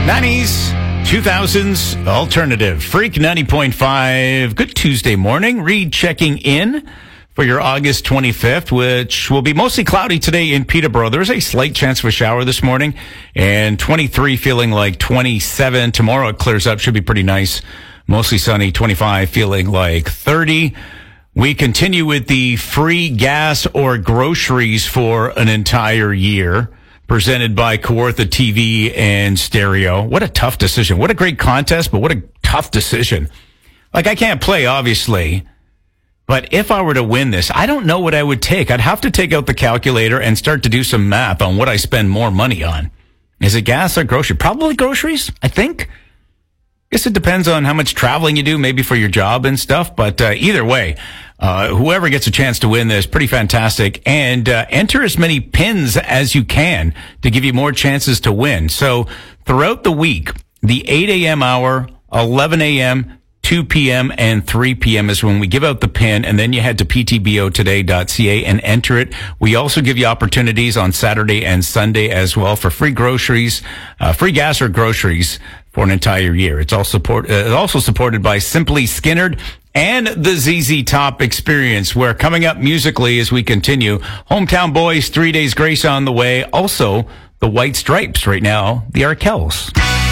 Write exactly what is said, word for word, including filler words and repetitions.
nineties, two thousands, alternative. Freak ninety point five. Good Tuesday morning. Reed checking in for your August twenty-fifth, which will be mostly cloudy today in Peterborough. There's a slight chance of a shower this morning, and twenty-three feeling like twenty-seven. Tomorrow it clears up, should be pretty nice. Mostly sunny, twenty-five feeling like thirty. We continue with the free gas or groceries for an entire year, presented by Kawartha T V and Stereo. What a tough decision. What a great contest, but what a tough decision. Like, I can't play, obviously, but if I were to win this, I don't know what I would take. I'd have to take out the calculator and start to do some math on what I spend more money on. Is it gas or grocery? Probably groceries, I think. Guess it depends on how much traveling you do, maybe for your job and stuff. But uh, either way, uh, whoever gets a chance to win this, pretty fantastic. And uh, enter as many pins as you can to give you more chances to win. So throughout the week, the eight a.m. hour, eleven a.m., two p.m., and three p.m. is when we give out the pin, and then you head to p t b o today dot c a and enter it. We also give you opportunities on Saturday and Sunday as well for free groceries, uh, free gas or groceries for an entire year. It's also, support, uh, also supported by Simply Skinnerd and the Z Z Top Experience. We're coming up musically as we continue. Hometown Boys, Three Days Grace on the way. Also, the White Stripes right now, the Arkells.